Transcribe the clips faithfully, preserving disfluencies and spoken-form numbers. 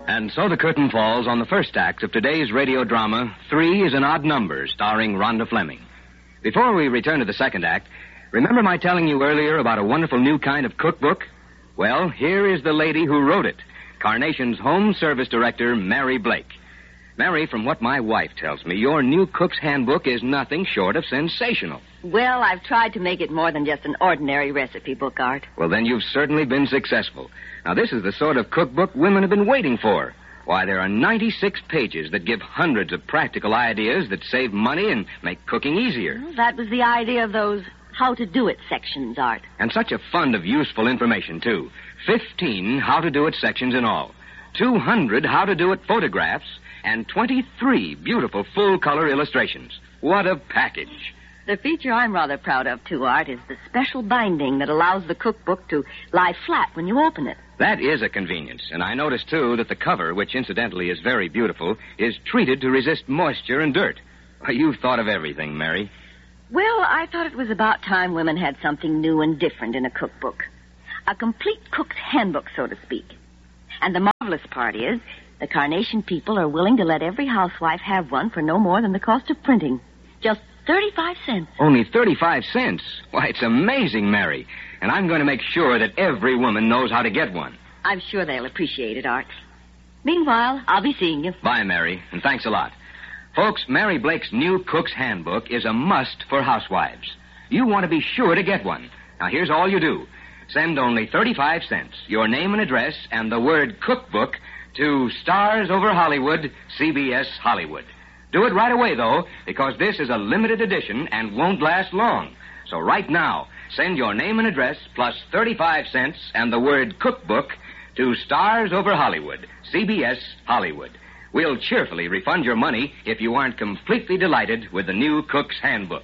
And so the curtain falls on the first act of today's radio drama, Three is an Odd Number, starring Rhonda Fleming. Before we return to the second act, remember my telling you earlier about a wonderful new kind of cookbook? Well, here is the lady who wrote it, Carnation's Home Service Director, Mary Blake. Mary, from what my wife tells me, your new cook's handbook is nothing short of sensational. Well, I've tried to make it more than just an ordinary recipe book, Art. Well, then you've certainly been successful. Now, this is the sort of cookbook women have been waiting for. Why, there are ninety-six pages that give hundreds of practical ideas that save money and make cooking easier. Well, that was the idea of those how-to-do-it sections, Art. And such a fund of useful information, too. Fifteen how-to-do-it sections in all. Two hundred how-to-do-it photographs and twenty-three beautiful full-color illustrations. What a package. The feature I'm rather proud of, too, Art, is the special binding that allows the cookbook to lie flat when you open it. That is a convenience. And I noticed, too, that the cover, which incidentally is very beautiful, is treated to resist moisture and dirt. Why, you've thought of everything, Mary. Well, I thought it was about time women had something new and different in a cookbook. A complete cook's handbook, so to speak. And the marvelous part is, the Carnation people are willing to let every housewife have one for no more than the cost of printing. Just thirty-five cents. Only thirty-five cents? Why, it's amazing, Mary. And I'm going to make sure that every woman knows how to get one. I'm sure they'll appreciate it, Art. Meanwhile, I'll be seeing you. Bye, Mary, and thanks a lot. Folks, Mary Blake's new cook's handbook is a must for housewives. You want to be sure to get one. Now, here's all you do. Send only thirty-five cents, your name and address, and the word cookbook to Stars Over Hollywood, C B S Hollywood. Do it right away, though, because this is a limited edition and won't last long. So right now, send your name and address plus thirty-five cents and the word cookbook to Stars Over Hollywood, C B S Hollywood. We'll cheerfully refund your money if you aren't completely delighted with the new cook's handbook.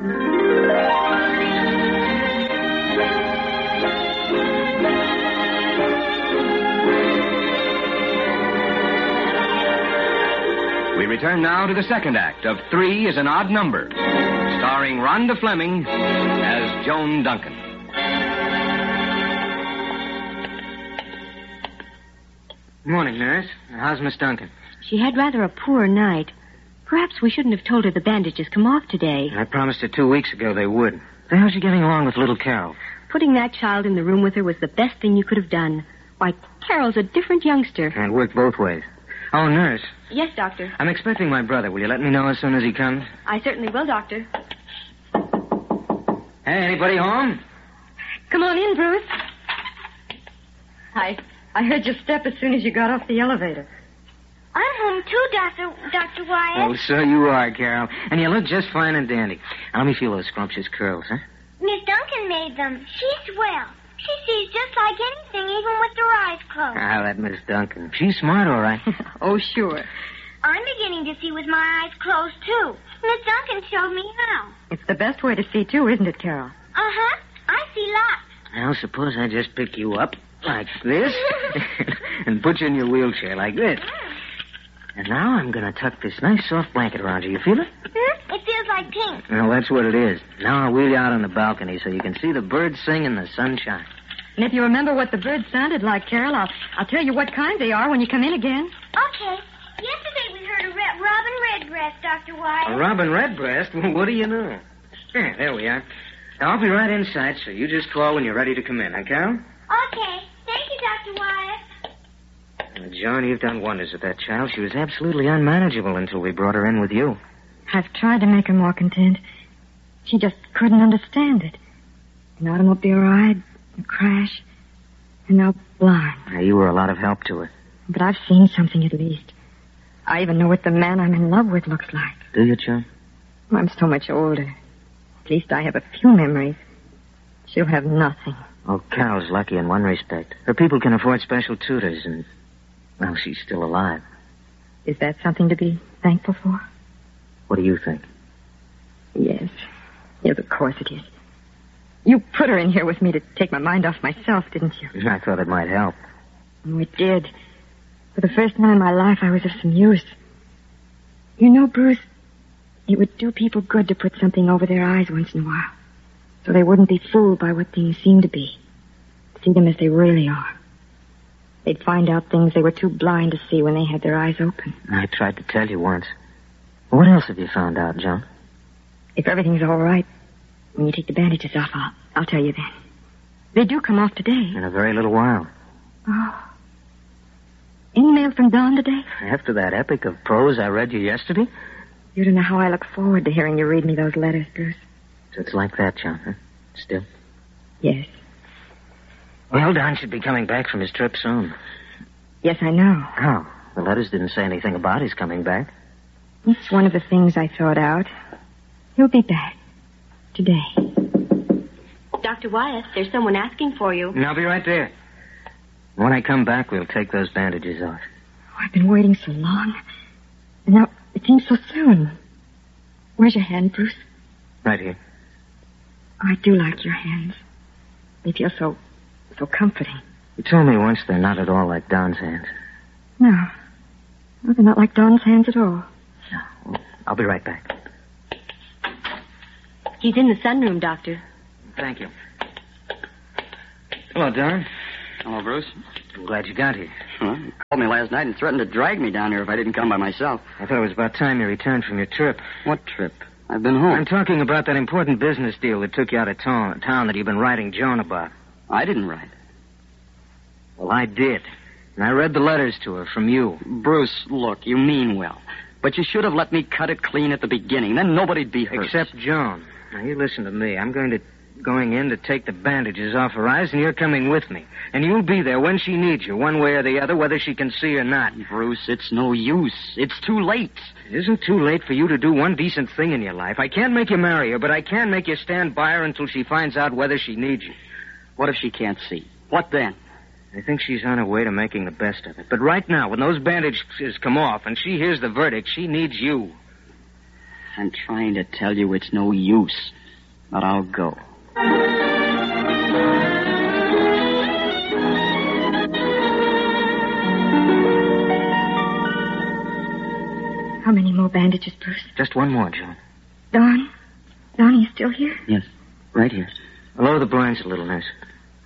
We return now to the second act of Three is an Odd Number, starring Rhonda Fleming as Joan Duncan. Good morning, nurse. How's Miss Duncan? She had rather a poor night. Perhaps we shouldn't have told her the bandages come off today. I promised her two weeks ago they would. So how's she getting along with little Carol? Putting that child in the room with her was the best thing you could have done. Why, Carol's a different youngster. And it worked both ways. Oh, nurse. Yes, Doctor. I'm expecting my brother. Will you let me know as soon as he comes? I certainly will, Doctor. Hey, anybody home? Come on in, Bruce. I I heard your step as soon as you got off the elevator. I'm home too, Doctor Doctor Wyatt. Oh, so you are, Carol. And you look just fine and dandy. Now, let me feel those scrumptious curls, huh? Miss Duncan made them. She's swell. She sees just like anything, even with her eyes closed. Ah, that Miss Duncan. She's smart, all right. Oh, sure. I'm beginning to see with my eyes closed, too. Miss Duncan showed me how. It's the best way to see, too, isn't it, Carol? Uh-huh. I see lots. Now, suppose I just pick you up like this and put you in your wheelchair like this. And now I'm going to tuck this nice soft blanket around you. You feel it? Hmm? It feels like pink. Well, that's what it is. Now I'll wheel you out on the balcony so you can see the birds sing in the sunshine. And if you remember what the birds sounded like, Carol, I'll, I'll tell you what kind they are when you come in again. Okay. Yesterday we heard a re- robin redbreast, Doctor Wyatt. A robin redbreast? Well, what do you know? Yeah, there we are. Now, I'll be right inside, so you just call when you're ready to come in, huh, Carol? Okay. Thank you, Doctor Wyatt. Well, John, you've done wonders with that child. She was absolutely unmanageable until we brought her in with you. I've tried to make her more content. She just couldn't understand it. An automobile ride, a crash, and now blind. Now, you were a lot of help to her. But I've seen something at least. I even know what the man I'm in love with looks like. Do you, John? I'm so much older. At least I have a few memories. She'll have nothing. Oh, Carol's lucky in one respect. Her people can afford special tutors, and, well, she's still alive. Is that something to be thankful for? What do you think? Yes. Yes, of course it is. You put her in here with me to take my mind off myself, didn't you? I thought it might help. Oh, it did. For the first time in my life, I was of some use. You know, Bruce, it would do people good to put something over their eyes once in a while, so they wouldn't be fooled by what things seem to be. See them as they really are. They'd find out things they were too blind to see when they had their eyes open. I tried to tell you once. What else have you found out, Joan? If everything's all right, when you take the bandages off, I'll, I'll tell you then. They do come off today. In a very little while. Oh. Any mail from Dawn today? After that epic of prose I read you yesterday? You don't know how I look forward to hearing you read me those letters, Bruce. So it's like that, Joan, huh? Still? Yes. Well, Don should be coming back from his trip soon. Yes, I know. Oh, the letters didn't say anything about his coming back. It's one of the things I thought out. He'll be back. Today. Doctor Wyeth, there's someone asking for you. And I'll be right there. When I come back, we'll take those bandages off. Oh, I've been waiting so long. And now it seems so soon. Where's your hand, Bruce? Right here. Oh, I do like your hands. They feel so, so comforting. You told me once they're not at all like Don's hands. No. No, they're not like Dawn's hands at all. No. Well, I'll be right back. He's in the sunroom, Doctor. Thank you. Hello, Don. Hello, Bruce. I'm glad you got here. Well, you called me last night and threatened to drag me down here if I didn't come by myself. I thought it was about time you returned from your trip. What trip? I've been home. I'm talking about that important business deal that took you out of town, town that you've been writing Joan about. I didn't write. Well, I did. And I read the letters to her from you. Bruce, look, you mean well. But you should have let me cut it clean at the beginning. Then nobody'd be hurt. Except Joan. Now, you listen to me. I'm going to going in to take the bandages off her eyes, and you're coming with me. And you'll be there when she needs you, one way or the other, whether she can see or not. Bruce, it's no use. It's too late. It isn't too late for you to do one decent thing in your life. I can't make you marry her, but I can make you stand by her until she finds out whether she needs you. What if she can't see? What then? I think she's on her way to making the best of it. But right now, when those bandages come off and she hears the verdict, she needs you. I'm trying to tell you it's no use. But I'll go. How many more bandages, Bruce? Just one more, Joan. Don? Don, are you still here? Yes, right here. Lower the blinds a little, nurse.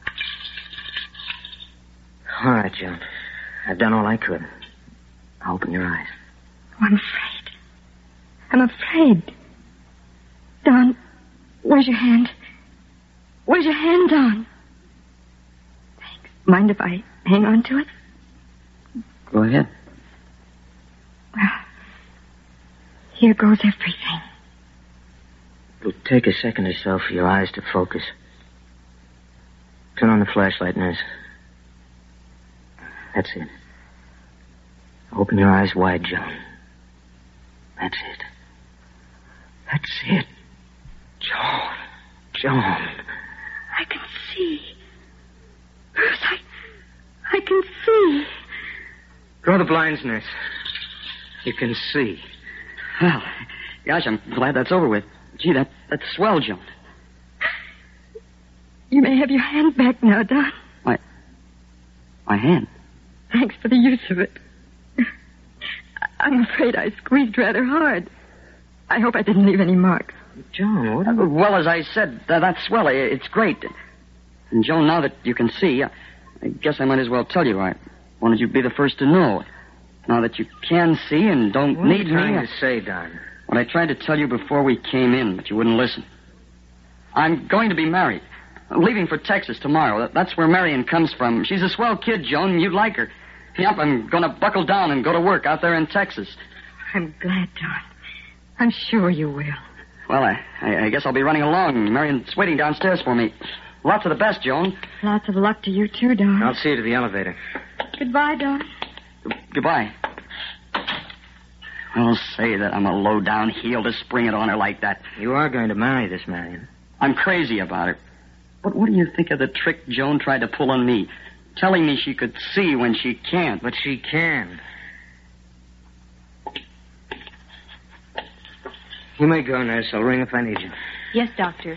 All right, Joan. I've done all I could. Now open your eyes. Oh, I'm afraid. I'm afraid. Don, where's your hand? Where's your hand, Don? Thanks. Mind if I hang on to it? Go ahead. Well, here goes everything. It'll take a second or so for your eyes to focus. Turn on the flashlight, nurse. That's it. Open your eyes wide, Joan. That's it. That's it. Joan. Joan. I can see. Bruce, I... I can see. Draw the blinds, nurse. You can see. Well, gosh, I'm glad that's over with. Gee, that, that's swell, Joan. You may have your hand back now, Don. My... My hand? Thanks for the use of it. I'm afraid I squeezed rather hard. I hope I didn't leave any marks. Joan, what? Uh, well, as I said, uh, that's swell. It's great. And, Joan, now that you can see, I, I guess I might as well tell you. I wanted you to be the first to know. Now that you can see and don't what need are you trying me... to say, Don? What I tried to tell you before we came in, but you wouldn't listen. I'm going to be married. I'm leaving for Texas tomorrow. That, that's where Marion comes from. She's a swell kid, Joan. You'd like her. Yep, I'm going to buckle down and go to work out there in Texas. I'm glad, Don. I'm sure you will. Well, I, I, I guess I'll be running along. Marion's waiting downstairs for me. Lots of the best, Joan. Lots of luck to you, too, Don. I'll see you to the elevator. Goodbye, Don. G- goodbye. I'll say that I'm a low-down heel to spring it on her like that. You are going to marry this Marion. I'm crazy about her. But what do you think of the trick Joan tried to pull on me? Telling me she could see when she can't. But she can. You may go, nurse. I'll ring if I need you. Yes, Doctor.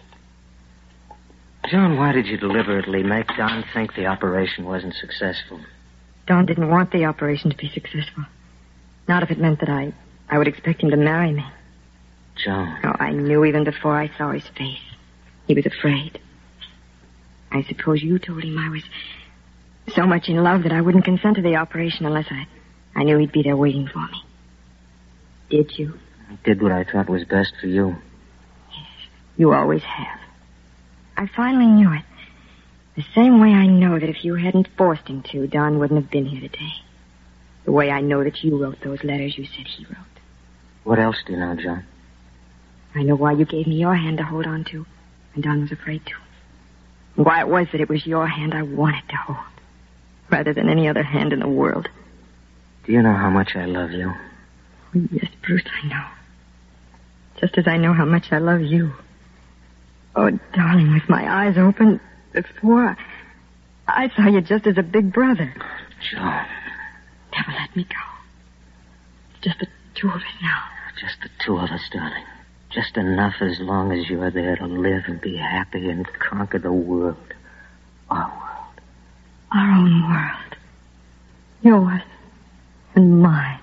Joan, why did you deliberately make Don think the operation wasn't successful? Don didn't want the operation to be successful. Not if it meant that I, I would expect him to marry me. Joan. Oh, I knew even before I saw his face. He was afraid. I suppose you told him I was... so much in love that I wouldn't consent to the operation unless I, I knew he'd be there waiting for me. Did you? I did what I thought was best for you. Yes, you always have. I finally knew it. The same way I know that if you hadn't forced him to, Don wouldn't have been here today. The way I know that you wrote those letters you said he wrote. What else do you know, John? I know why you gave me your hand to hold on to, and Don was afraid to. And why it was that it was your hand I wanted to hold, rather than any other hand in the world. Do you know how much I love you? Oh, yes, Bruce, I know. Just as I know how much I love you. Oh, darling, with my eyes open before, I saw you just as a big brother. John. Never let me go. It's just the two of us now. Just the two of us, darling. Just enough as long as you're there to live and be happy and conquer the world. Our world. Our own world. Yours and mine.